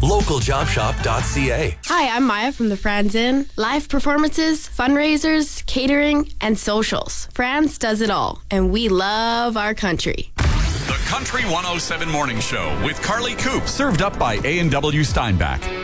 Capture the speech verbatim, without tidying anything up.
local job shop dot c a. Hi, I'm Maya from the Franz Inn. Live performances, fundraisers, catering, and socials. Franz does it all, and we love our country. The Country one oh seven Morning Show with Carly Coop, served up by A and W Steinbach.